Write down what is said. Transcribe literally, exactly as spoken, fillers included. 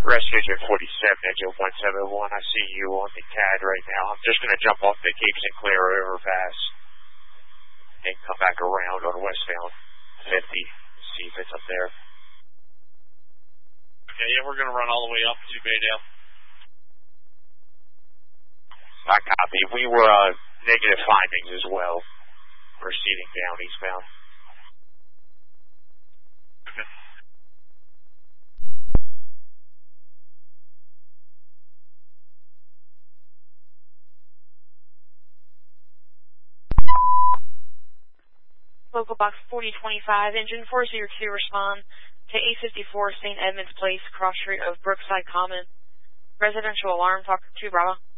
Rescue forty-seven, engine one seven one, I see you on the C A D right now. I'm just going to jump off the Cape Sinclair overpass and come back around on westbound fifty, see if it's up there. Okay, yeah, we're going to run all the way up to Baydale. I copy. We were uh, negative findings as well, proceeding down eastbound. Okay. Local box forty twenty-five, engine four zero two, respond to eight fifty-four Saint Edmunds Place, cross street of Brookside Common. Residential alarm, talk to Bravo.